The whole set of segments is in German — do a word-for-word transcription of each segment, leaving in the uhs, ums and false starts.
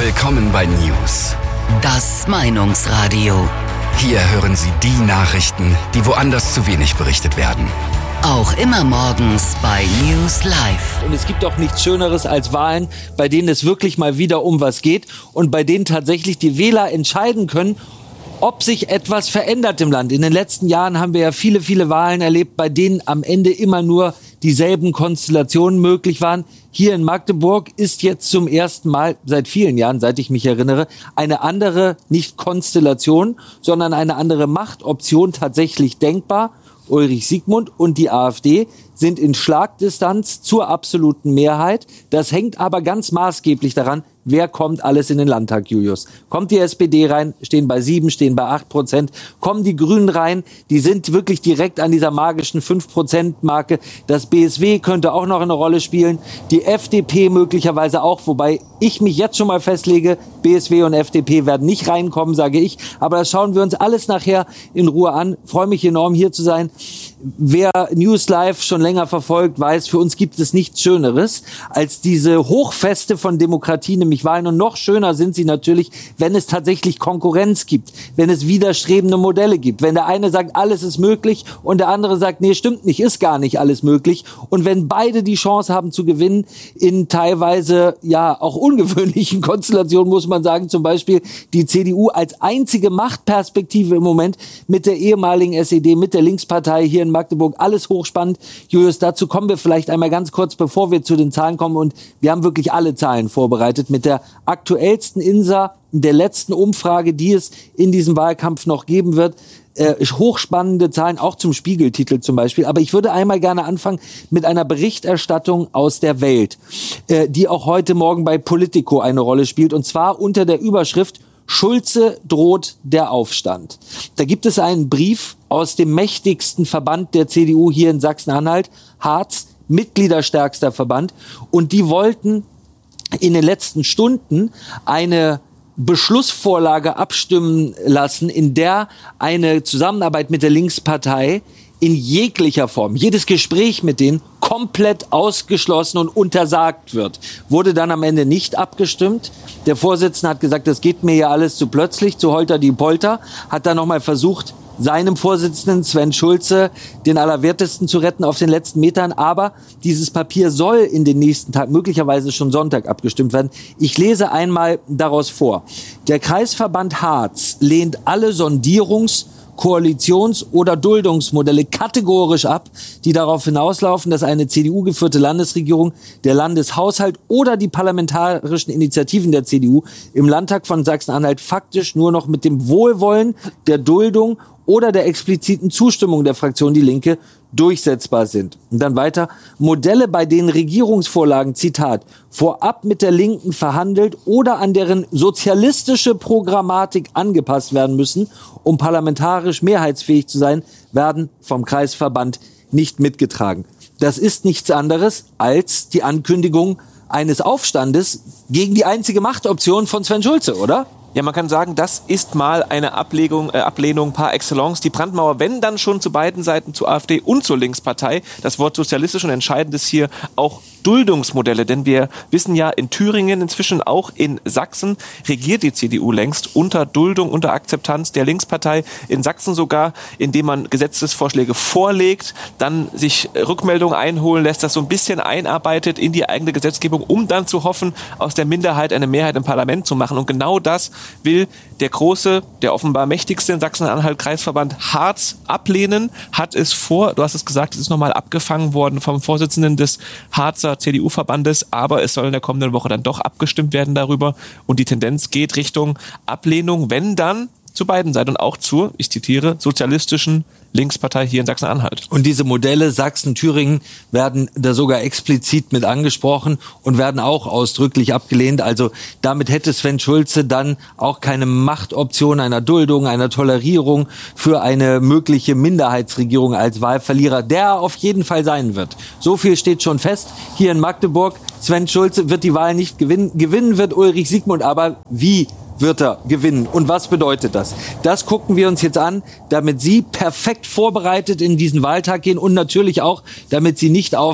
Willkommen bei News. Das Meinungsradio. Hier hören Sie die Nachrichten, die woanders zu wenig berichtet werden. Auch immer morgens bei News Live. Und es gibt auch nichts Schöneres als Wahlen, bei denen es wirklich mal wieder um was geht und bei denen tatsächlich die Wähler entscheiden können, ob sich etwas verändert im Land. In den letzten Jahren haben wir ja viele, viele Wahlen erlebt, bei denen am Ende immer nur dieselben Konstellationen möglich waren. Hier in Magdeburg ist jetzt zum ersten Mal seit vielen Jahren, seit ich mich erinnere, eine andere, nicht Konstellation, sondern eine andere Machtoption tatsächlich denkbar. Ulrich Siegmund und die AfD sind in Schlagdistanz zur absoluten Mehrheit. Das hängt aber ganz maßgeblich daran, wer kommt alles in den Landtag, Julius. Kommt die S P D rein, stehen bei sieben, stehen bei acht Prozent. Kommen die Grünen rein, die sind wirklich direkt an dieser magischen fünf Prozent Marke. Das B S W könnte auch noch eine Rolle spielen. Die F D P möglicherweise auch, wobei ich mich jetzt schon mal festlege, B S W und F D P werden nicht reinkommen, sage ich. Aber das schauen wir uns alles nachher in Ruhe an. Freue mich enorm, hier zu sein. Wer News Live schon länger verfolgt, weiß, für uns gibt es nichts Schöneres als diese Hochfeste von Demokratie, nämlich Wahlen. Und noch schöner sind sie natürlich, wenn es tatsächlich Konkurrenz gibt, wenn es widerstrebende Modelle gibt, wenn der eine sagt, alles ist möglich und der andere sagt, nee, stimmt nicht, ist gar nicht alles möglich. Und wenn beide die Chance haben zu gewinnen, in teilweise ja auch ungewöhnlichen Konstellationen, muss man sagen, zum Beispiel die C D U als einzige Machtperspektive im Moment mit der ehemaligen S E D, mit der Linkspartei hier in Magdeburg, alles hochspannend. Julius, dazu kommen wir vielleicht einmal ganz kurz, bevor wir zu den Zahlen kommen. Und wir haben wirklich alle Zahlen vorbereitet mit der aktuellsten I N S A, der letzten Umfrage, die es in diesem Wahlkampf noch geben wird. Äh, hochspannende Zahlen, auch zum Spiegeltitel zum Beispiel. Aber ich würde einmal gerne anfangen mit einer Berichterstattung aus der Welt, äh, die auch heute Morgen bei Politico eine Rolle spielt. Und zwar unter der Überschrift Schulze droht der Aufstand. Da gibt es einen Brief aus dem mächtigsten Verband der C D U hier in Sachsen-Anhalt, Harz, mitgliederstärkster Verband. Und die wollten in den letzten Stunden eine Beschlussvorlage abstimmen lassen, in der eine Zusammenarbeit mit der Linkspartei in jeglicher Form, jedes Gespräch mit denen komplett ausgeschlossen und untersagt wird. Wurde dann am Ende nicht abgestimmt. Der Vorsitzende hat gesagt, das geht mir ja alles zu plötzlich, zu holter die Polter, hat dann nochmal versucht, seinem Vorsitzenden Sven Schulze den Allerwertesten zu retten auf den letzten Metern. Aber dieses Papier soll in den nächsten Tagen, möglicherweise schon Sonntag, abgestimmt werden. Ich lese einmal daraus vor. Der Kreisverband Harz lehnt alle Sondierungs-, Koalitions- oder Duldungsmodelle kategorisch ab, die darauf hinauslaufen, dass eine C D U-geführte Landesregierung, der Landeshaushalt oder die parlamentarischen Initiativen der C D U im Landtag von Sachsen-Anhalt faktisch nur noch mit dem Wohlwollen, der Duldung oder der expliziten Zustimmung der Fraktion Die Linke durchsetzbar sind. Und dann weiter. Modelle, bei denen Regierungsvorlagen, Zitat, vorab mit der Linken verhandelt oder an deren sozialistische Programmatik angepasst werden müssen, um parlamentarisch mehrheitsfähig zu sein, werden vom Kreisverband nicht mitgetragen. Das ist nichts anderes als die Ankündigung eines Aufstandes gegen die einzige Machtoption von Sven Schulze, oder? Ja, man kann sagen, das ist mal eine Ablegung, äh, Ablehnung par excellence. Die Brandmauer, wenn dann schon zu beiden Seiten, zur AfD und zur Linkspartei. Das Wort sozialistisch und entscheidend ist hier auch Duldungsmodelle. Denn wir wissen ja, in Thüringen, inzwischen auch in Sachsen, regiert die C D U längst unter Duldung, unter Akzeptanz der Linkspartei. In Sachsen sogar, indem man Gesetzesvorschläge vorlegt, dann sich Rückmeldungen einholen lässt, das so ein bisschen einarbeitet in die eigene Gesetzgebung, um dann zu hoffen, aus der Minderheit eine Mehrheit im Parlament zu machen. Und genau das will der große, der offenbar mächtigste in Sachsen-Anhalt Kreisverband Harz ablehnen, hat es vor, du hast es gesagt, es ist nochmal abgefangen worden vom Vorsitzenden des Harzer C D U-Verbandes, aber es soll in der kommenden Woche dann doch abgestimmt werden darüber und die Tendenz geht Richtung Ablehnung, wenn dann zu beiden Seiten und auch zur, ich zitiere, sozialistischen Linkspartei hier in Sachsen-Anhalt. Und diese Modelle Sachsen, Thüringen werden da sogar explizit mit angesprochen und werden auch ausdrücklich abgelehnt. Also damit hätte Sven Schulze dann auch keine Machtoption einer Duldung, einer Tolerierung für eine mögliche Minderheitsregierung als Wahlverlierer, der er auf jeden Fall sein wird. So viel steht schon fest. Hier in Magdeburg, Sven Schulze wird die Wahl nicht gewinnen. Gewinnen wird Ulrich Siegmund, aber wie wird er gewinnen? Und was bedeutet das? Das gucken wir uns jetzt an, damit Sie perfekt vorbereitet in diesen Wahltag gehen und natürlich auch, damit Sie nicht auf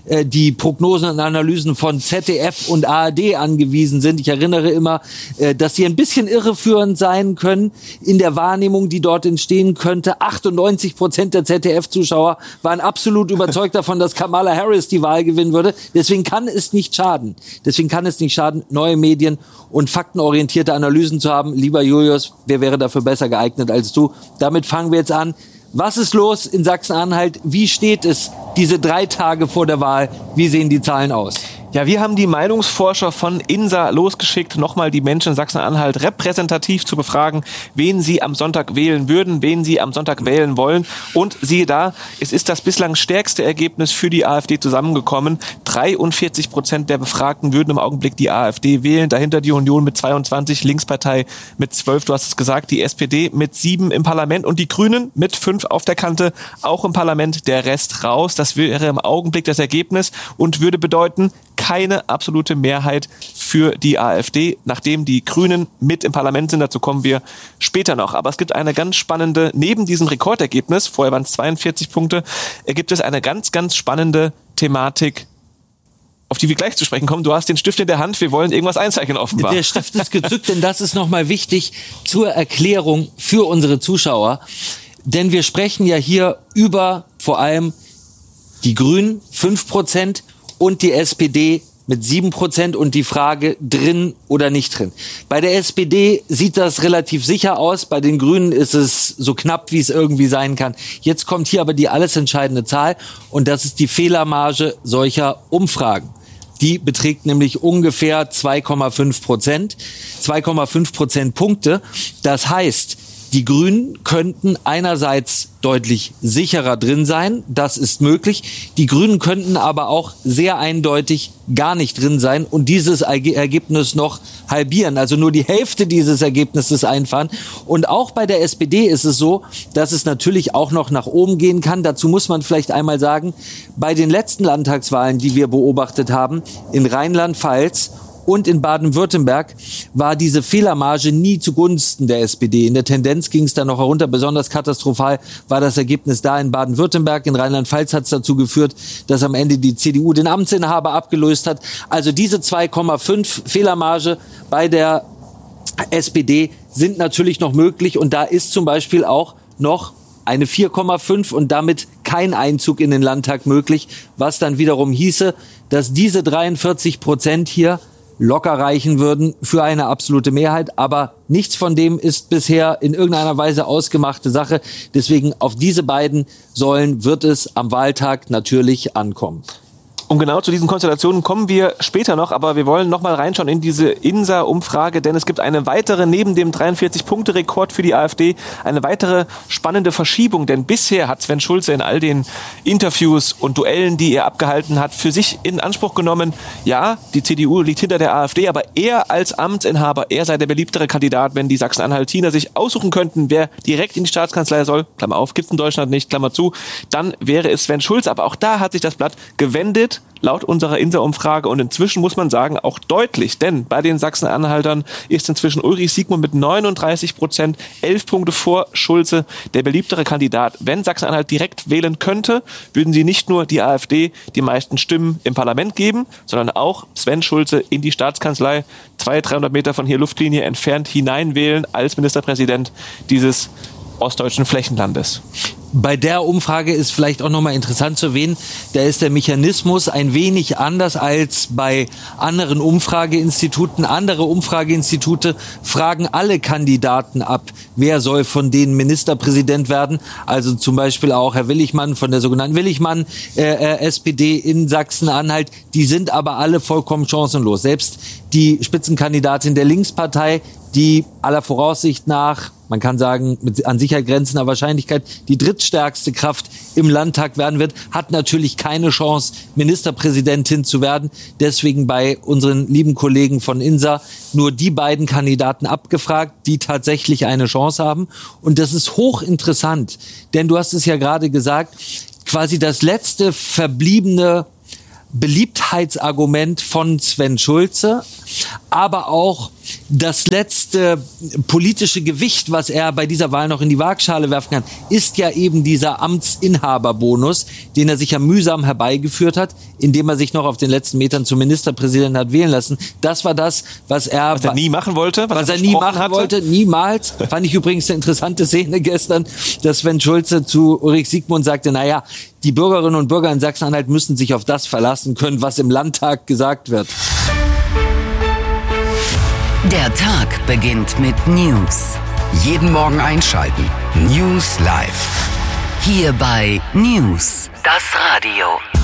äh, die Prognosen und Analysen von Z D F und A R D angewiesen sind. Ich erinnere immer, äh, dass sie ein bisschen irreführend sein können in der Wahrnehmung, die dort entstehen könnte. achtundneunzig Prozent der Z D F-Zuschauer waren absolut überzeugt davon, dass Kamala Harris die Wahl gewinnen würde. Deswegen kann es nicht schaden. Deswegen kann es nicht schaden, neue Medien und faktenorientierte Analysen zu haben. Lieber Julius, wer wäre dafür besser geeignet als du? Damit fangen wir jetzt an. Was ist los in Sachsen-Anhalt? Wie steht es diese drei Tage vor der Wahl? Wie sehen die Zahlen aus? Ja, wir haben die Meinungsforscher von INSA losgeschickt, nochmal die Menschen in Sachsen-Anhalt repräsentativ zu befragen, wen sie am Sonntag wählen würden, wen sie am Sonntag wählen wollen. Und siehe da, es ist das bislang stärkste Ergebnis für die AfD zusammengekommen. dreiundvierzig Prozent der Befragten würden im Augenblick die AfD wählen. Dahinter die Union mit zweiundzwanzig, Linkspartei mit zwölf, du hast es gesagt, die S P D mit sieben im Parlament und die Grünen mit fünf auf der Kante, auch im Parlament, der Rest raus. Das wäre im Augenblick das Ergebnis und würde bedeuten, keine absolute Mehrheit für die AfD, nachdem die Grünen mit im Parlament sind. Dazu kommen wir später noch. Aber es gibt eine ganz spannende, neben diesem Rekordergebnis, vorher waren es zweiundvierzig Punkte, gibt es eine ganz, ganz spannende Thematik, auf die wir gleich zu sprechen kommen. Du hast den Stift in der Hand, wir wollen irgendwas einzeichnen offenbar. Der Stift ist gezückt, denn das ist nochmal wichtig zur Erklärung für unsere Zuschauer. Denn wir sprechen ja hier über vor allem die Grünen, fünf Prozent, und die S P D mit sieben Prozent und die Frage drin oder nicht drin. Bei der S P D sieht das relativ sicher aus, bei den Grünen ist es so knapp, wie es irgendwie sein kann. Jetzt kommt hier aber die alles entscheidende Zahl und das ist die Fehlermarge solcher Umfragen. Die beträgt nämlich ungefähr zwei Komma fünf Prozent, zwei Komma fünf Prozentpunkte. Das heißt, die Grünen könnten einerseits deutlich sicherer drin sein, das ist möglich. Die Grünen könnten aber auch sehr eindeutig gar nicht drin sein und dieses Ergebnis noch halbieren, also nur die Hälfte dieses Ergebnisses einfahren. Und auch bei der S P D ist es so, dass es natürlich auch noch nach oben gehen kann. Dazu muss man vielleicht einmal sagen, bei den letzten Landtagswahlen, die wir beobachtet haben, in Rheinland-Pfalz und in Baden-Württemberg war diese Fehlermarge nie zugunsten der S P D. In der Tendenz ging es dann noch herunter. Besonders katastrophal war das Ergebnis da in Baden-Württemberg. In Rheinland-Pfalz hat es dazu geführt, dass am Ende die C D U den Amtsinhaber abgelöst hat. Also diese zwei Komma fünf Fehlermarge bei der S P D sind natürlich noch möglich. Und da ist zum Beispiel auch noch eine vier Komma fünf und damit kein Einzug in den Landtag möglich. Was dann wiederum hieße, dass diese dreiundvierzig Prozent hier locker reichen würden für eine absolute Mehrheit. Aber nichts von dem ist bisher in irgendeiner Weise ausgemachte Sache. Deswegen auf diese beiden Säulen wird es am Wahltag natürlich ankommen. Und genau zu diesen Konstellationen kommen wir später noch, aber wir wollen noch mal reinschauen in diese INSA-Umfrage, denn es gibt eine weitere, neben dem dreiundvierzig-Punkte-Rekord für die AfD, eine weitere spannende Verschiebung, denn bisher hat Sven Schulze in all den Interviews und Duellen, die er abgehalten hat, für sich in Anspruch genommen, ja, die C D U liegt hinter der AfD, aber er als Amtsinhaber, er sei der beliebtere Kandidat, wenn die Sachsen-Anhaltiner sich aussuchen könnten, wer direkt in die Staatskanzlei soll, Klammer auf, gibt's in Deutschland nicht, Klammer zu, dann wäre es Sven Schulze, aber auch da hat sich das Blatt gewendet, laut unserer INSA-Umfrage und inzwischen muss man sagen, auch deutlich, denn bei den Sachsen-Anhaltern ist inzwischen Ulrich Siegmund mit neununddreißig Prozent, elf Punkte vor Schulze, der beliebtere Kandidat. Wenn Sachsen-Anhalt direkt wählen könnte, würden sie nicht nur die AfD die meisten Stimmen im Parlament geben, sondern auch Sven Schulze in die Staatskanzlei, zweihundert, dreihundert Meter von hier Luftlinie entfernt hineinwählen als Ministerpräsident dieses ostdeutschen Flächenlandes. Bei der Umfrage ist vielleicht auch nochmal interessant zu erwähnen, da ist der Mechanismus ein wenig anders als bei anderen Umfrageinstituten. Andere Umfrageinstitute fragen alle Kandidaten ab, wer soll von denen Ministerpräsident werden. Also zum Beispiel auch Herr Willigmann von der sogenannten Willigmann äh, äh, S P D in Sachsen-Anhalt. Die sind aber alle vollkommen chancenlos. Selbst die Spitzenkandidatin der Linkspartei, die aller Voraussicht nach, man kann sagen, mit an Sicherheit grenzender Wahrscheinlichkeit die drittstärkste Kraft im Landtag werden wird, hat natürlich keine Chance, Ministerpräsidentin zu werden. Deswegen bei unseren lieben Kollegen von INSA nur die beiden Kandidaten abgefragt, die tatsächlich eine Chance haben. Und das ist hochinteressant, denn du hast es ja gerade gesagt, quasi das letzte verbliebene Beliebtheitsargument von Sven Schulze. aber auch das letzte politische Gewicht, was er bei dieser Wahl noch in die Waagschale werfen kann, ist ja eben dieser Amtsinhaberbonus, den er sich ja mühsam herbeigeführt hat, indem er sich noch auf den letzten Metern zum Ministerpräsidenten hat wählen lassen. Das war das, was er, was er nie machen wollte, was, was er, er nie machen hatte. wollte, niemals. Fand ich übrigens eine interessante Szene gestern, dass Sven Schulze zu Ulrich Siegmund sagte, naja, die Bürgerinnen und Bürger in Sachsen-Anhalt müssen sich auf das verlassen können, was im Landtag gesagt wird. Der Tag beginnt mit News. Jeden Morgen einschalten. News Live. Hier bei News, das Radio.